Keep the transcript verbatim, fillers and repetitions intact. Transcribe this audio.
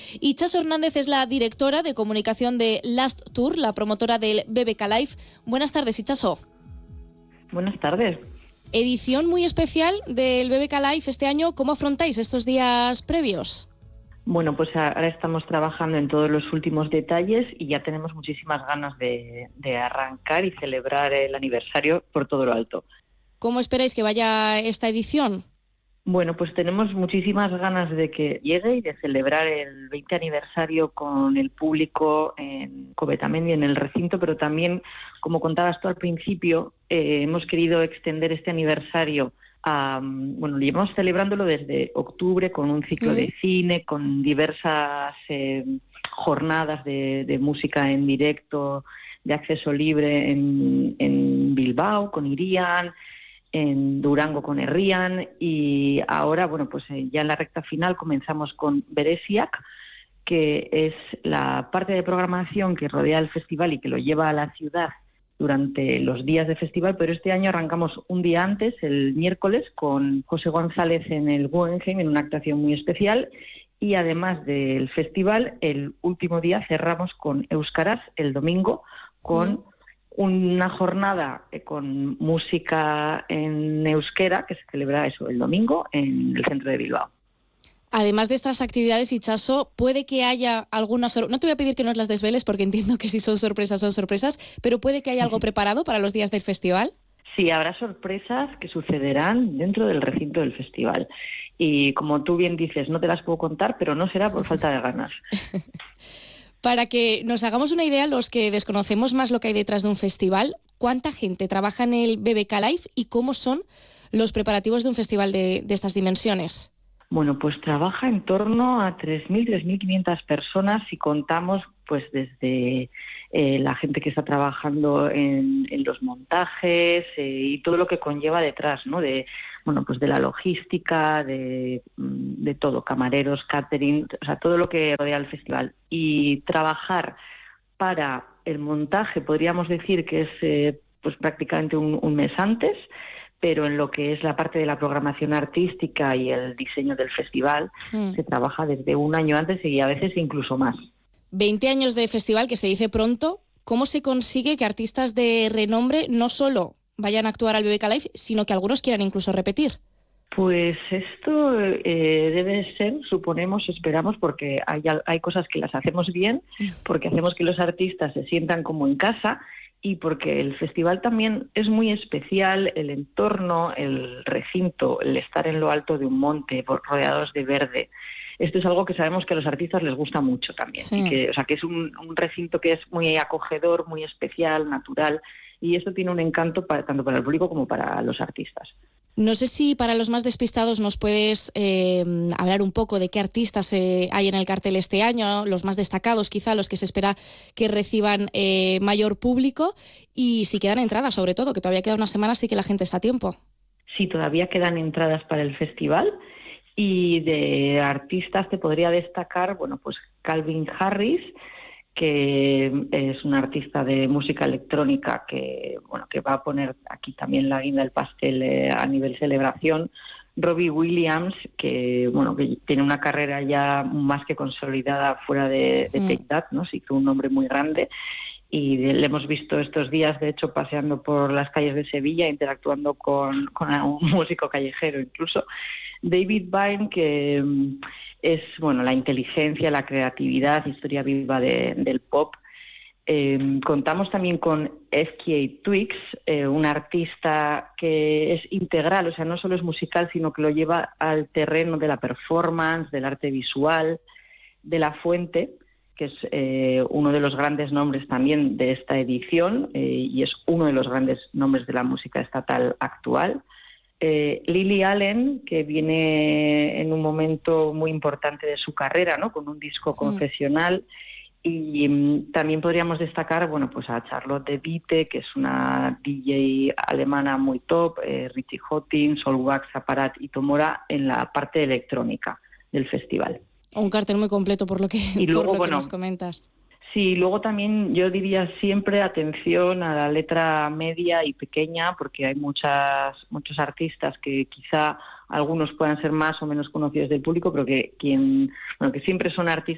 Y Itxaso Hernández es la directora de comunicación de Last Tour, la promotora del B B K Live. Buenas tardes, Itxaso. Buenas tardes. Edición muy especial del B B K Live este año. ¿Cómo afrontáis estos días previos? Bueno, pues ahora estamos trabajando en todos los últimos detalles y ya tenemos muchísimas ganas de, de arrancar y celebrar el aniversario por todo lo alto. ¿Cómo esperáis que vaya esta edición? Bueno, pues tenemos muchísimas ganas de que llegue y de celebrar el veinte aniversario con el público en Covetamendi, en el recinto, pero también, como contabas tú al principio, eh, hemos querido extender este aniversario a, bueno, llevamos celebrándolo desde octubre con un ciclo mm. de cine, con diversas eh, jornadas de, de música en directo, de acceso libre en, en Bilbao, con Irian, en Durango con Herrian, y ahora, bueno, pues eh, ya en la recta final comenzamos con Bereziak, que es la parte de programación que rodea el festival y que lo lleva a la ciudad durante los días de festival, pero este año arrancamos un día antes, el miércoles, con José González en el Guggenheim, en una actuación muy especial, y además del festival, el último día cerramos con Euskaraz, el domingo, con mm. una jornada con música en euskera que se celebra eso el domingo en el centro de Bilbao. Además de estas actividades, Itxaso, puede que haya alguna sorpresa. No te voy a pedir que nos las desveles porque entiendo que si son sorpresas, son sorpresas, pero puede que haya algo preparado para los días del festival. Sí, habrá sorpresas que sucederán dentro del recinto del festival. Y como tú bien dices, no te las puedo contar, pero no será por falta de ganas. Para que nos hagamos una idea, los que desconocemos más lo que hay detrás de un festival, ¿cuánta gente trabaja en el B B K Live y cómo son los preparativos de un festival de, de estas dimensiones? Bueno, pues trabaja en torno a tres mil, tres mil quinientas personas si contamos pues desde eh, la gente que está trabajando en, en los montajes eh, y todo lo que conlleva detrás, ¿no? De bueno, pues de la logística, de, de todo, camareros, catering, o sea, todo lo que rodea el festival. Y trabajar para el montaje, podríamos decir que es eh, pues prácticamente un, un mes antes, pero en lo que es la parte de la programación artística y el diseño del festival, mm. se trabaja desde un año antes y a veces incluso más. veinte años de festival, que se dice pronto. ¿Cómo se consigue que artistas de renombre no solo vayan a actuar al B B K Live, sino que algunos quieran incluso repetir? Pues esto eh, debe ser, suponemos, esperamos, porque hay, hay cosas que las hacemos bien, porque hacemos que los artistas se sientan como en casa, y porque el festival también es muy especial, el entorno, el recinto, el estar en lo alto de un monte, rodeados de verde. Esto es algo que sabemos que a los artistas les gusta mucho también. Sí. Y que, o sea, que es un, un recinto que es muy acogedor, muy especial, natural, y esto tiene un encanto para, tanto para el público como para los artistas. No sé si para los más despistados nos puedes eh, hablar un poco de qué artistas eh, hay en el cartel este año, los más destacados quizá, los que se espera que reciban eh, mayor público, y si quedan entradas sobre todo, que todavía queda una semana, así que la gente está a tiempo. Sí, todavía quedan entradas para el festival, y de artistas te podría destacar, bueno, pues Calvin Harris, que es un artista de música electrónica que bueno que va a poner aquí también la guinda del pastel eh, a nivel celebración. Robbie Williams, que bueno que tiene una carrera ya más que consolidada fuera de, de mm. Take That, ¿no? Sí que un nombre muy grande, y le hemos visto estos días, de hecho, paseando por las calles de Sevilla, interactuando con, con un músico callejero incluso. David Byrne, que es bueno la inteligencia, la creatividad, historia viva de, del pop. Eh, contamos también con F K Twigs, eh, un artista que es integral, o sea, no solo es musical, sino que lo lleva al terreno de la performance, del arte visual, de la fuente, que es eh, uno de los grandes nombres también de esta edición eh, y es uno de los grandes nombres de la música estatal actual. Eh, Lily Allen, que viene en un momento muy importante de su carrera, ¿no? Con un disco confesional. Y um, también podríamos destacar, bueno, pues a Charlotte de Witte, que es una D J alemana muy top, eh, Richie Hottin, Solwax, Aparat y Tomora en la parte electrónica del festival. Un cartel muy completo por lo que, y luego, por lo bueno, que nos comentas. Sí, luego también yo diría siempre atención a la letra media y pequeña, porque hay muchas muchos artistas que quizá algunos puedan ser más o menos conocidos del público, pero que quien bueno que siempre son artistas